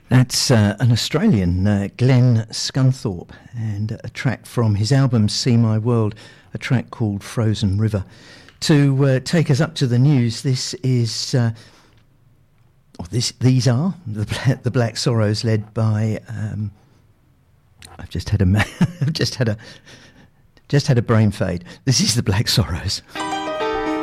That's an Australian, Glenn Scunthorpe, and a track from his album See My World, a track called Frozen River. To take us up to the news, this is, these are the Black Sorrows, led by. I've just had a brain fade. This is the Black Sorrows.